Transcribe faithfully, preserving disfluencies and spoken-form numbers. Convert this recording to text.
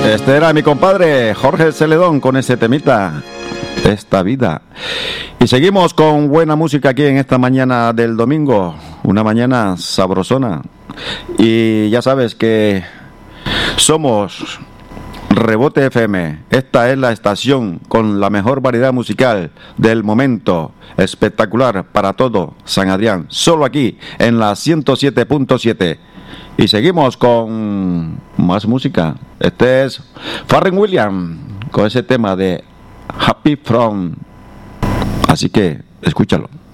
Este era mi compadre Jorge Celedón con ese temita, Esta Vida. Y seguimos con buena música aquí en esta mañana del domingo, una mañana sabrosona. Y ya sabes que somos Rebote F M. Esta es la estación con la mejor variedad musical del momento. Espectacular para todo San Adrián. Solo aquí en la ciento siete punto siete. Y seguimos con más música. Este es Pharrell Williams con ese tema de Happy From. Así que escúchalo.